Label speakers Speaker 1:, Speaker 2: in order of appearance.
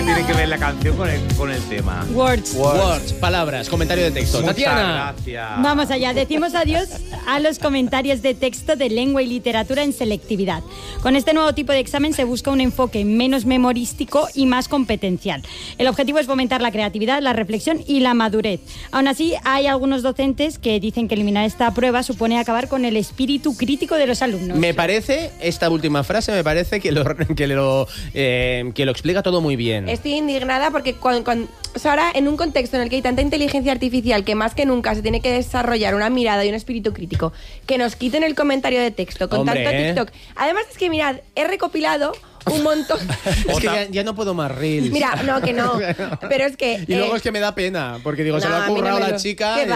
Speaker 1: Tiene que ver la canción con el tema.
Speaker 2: Words, palabras, comentario de texto.
Speaker 1: Muchas
Speaker 2: Tatiana.
Speaker 1: gracias.
Speaker 3: Vamos allá, decimos adiós a los comentarios de texto de lengua y literatura en selectividad. Con este nuevo tipo de examen se busca un enfoque menos memorístico y más competencial. El objetivo es fomentar la creatividad, la reflexión y la madurez. Aún así, hay algunos docentes que dicen que eliminar esta prueba supone acabar con el espíritu crítico de los alumnos.
Speaker 2: Me parece, esta última frase, me parece que lo explica todo muy bien.
Speaker 4: Estoy indignada porque o sea, ahora en un contexto en el que hay tanta inteligencia artificial que más que nunca se tiene que desarrollar una mirada y un espíritu crítico, que nos quiten el comentario de texto con
Speaker 2: Hombre,
Speaker 4: tanto TikTok. Además es que mirad, he recopilado un montón.
Speaker 2: Es que ya no puedo más reels.
Speaker 4: Mira, no, que no. Pero es que...
Speaker 2: Y luego es que me da pena, porque digo, se lo ha
Speaker 4: a mí no
Speaker 2: currado
Speaker 4: me
Speaker 2: la
Speaker 4: lo-
Speaker 2: chica.
Speaker 4: ¿Qué